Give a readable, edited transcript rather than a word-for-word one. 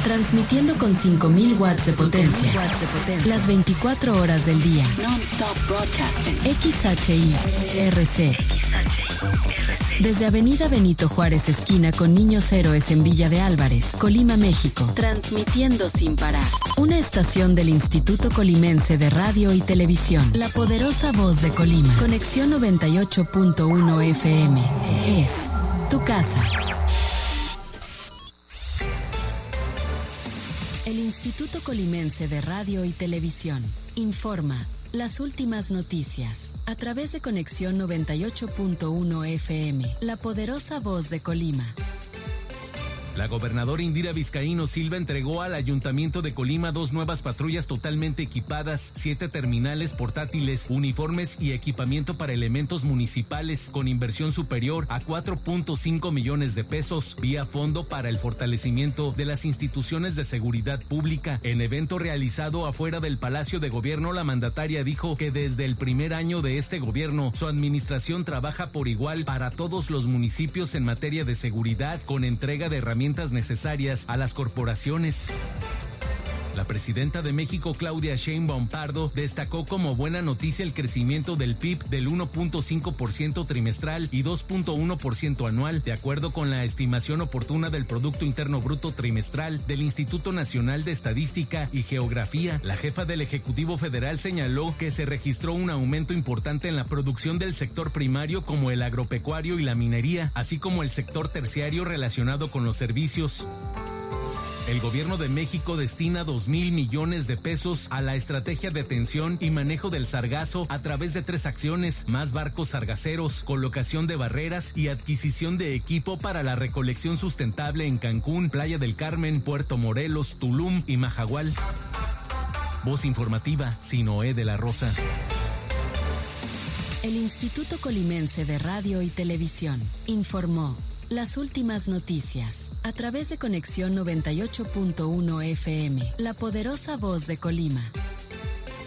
Transmitiendo con 5.000 watts de potencia. Las 24 horas del día. XHI-RC. Desde Avenida Benito Juárez, esquina con Niños Héroes en Villa de Álvarez, Colima, México. Transmitiendo sin parar. Una estación del Instituto Colimense de Radio y Televisión. La poderosa voz de Colima. Conexión 98.1 FM. Es tu casa. El Instituto Colimense de Radio y Televisión informa las últimas noticias a través de Conexión 98.1 FM, la poderosa voz de Colima. La gobernadora Indira Vizcaíno Silva entregó al Ayuntamiento de Colima 2 nuevas patrullas totalmente equipadas, 7 terminales portátiles, uniformes y equipamiento para elementos municipales con inversión superior a 4.5 millones de pesos vía fondo para el fortalecimiento de las instituciones de seguridad pública. En evento realizado afuera del Palacio de Gobierno, la mandataria dijo que desde el primer año de este gobierno, su administración trabaja por igual para todos los municipios en materia de seguridad con entrega de herramientas necesarias a las corporaciones. La presidenta de México, Claudia Sheinbaum Pardo, destacó como buena noticia el crecimiento del PIB del 1.5% trimestral y 2.1% anual, de acuerdo con la estimación oportuna del Producto Interno Bruto trimestral del Instituto Nacional de Estadística y Geografía. La jefa del Ejecutivo Federal señaló que se registró un aumento importante en la producción del sector primario como el agropecuario y la minería, así como el sector terciario relacionado con los servicios. El gobierno de México destina 2,000 millones de pesos a la estrategia de atención y manejo del sargazo a través de 3 acciones: más barcos sargaceros, colocación de barreras y adquisición de equipo para la recolección sustentable en Cancún, Playa del Carmen, Puerto Morelos, Tulum y Mahahual. Voz informativa, Sinoé de la Rosa. El Instituto Colimense de Radio y Televisión informó las últimas noticias a través de Conexión 98.1 FM, la poderosa voz de Colima.